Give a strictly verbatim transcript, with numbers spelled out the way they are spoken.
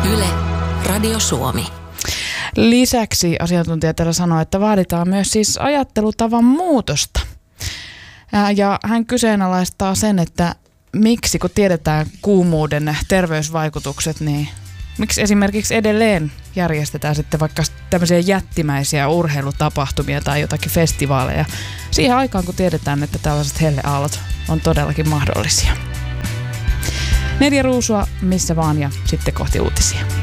Yle, Radio Suomi. Lisäksi asiantuntija täällä sanoi, että vaaditaan myös siis ajattelutavan muutosta. Ja hän kyseenalaistaa sen, että miksi, kun tiedetään kuumuuden terveysvaikutukset, niin miksi esimerkiksi edelleen järjestetään sitten vaikka tämmöisiä jättimäisiä urheilutapahtumia tai jotakin festivaaleja siihen aikaan, kun tiedetään, että tällaiset helleaallot on todellakin mahdollisia. Neljä ruusua, missä vaan, ja sitten kohti uutisia.